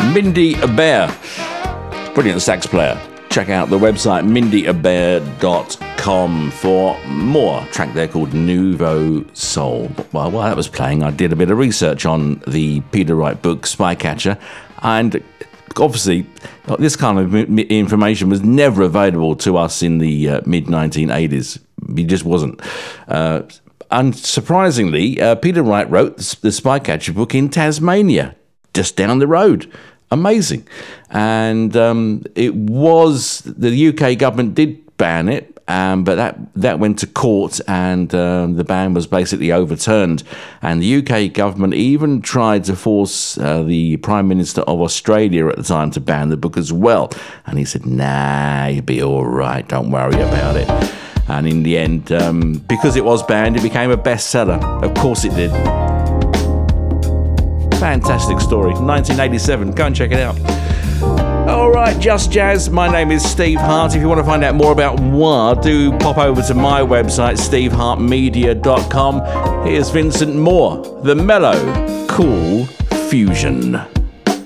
Mindy Abair, brilliant sax player. Check out the website mindyabair.com for more. A track there called Nouveau Soul. While that was playing, I did a bit of research on the Peter Wright book Spycatcher, and obviously this kind of information was never available to us in the mid-1980s. It just wasn't. Unsurprisingly, Peter Wright wrote the Spycatcher book in Tasmania, just down the road. Amazing. And it was, the UK government did ban it, but that went to court, and the ban was basically overturned. And the UK government even tried to force the Prime Minister of Australia at the time to ban the book as well. And he said, nah, you'll be all right, don't worry about it. And in the end, because it was banned, it became a bestseller. Of course it did. Fantastic story. 1987. Go and check it out. All right, Just Jazz. My name is Steve Hart. If you want to find out more about moi, do pop over to my website, stevehartmedia.com. Here's Vincent Moore, the mellow, cool fusion.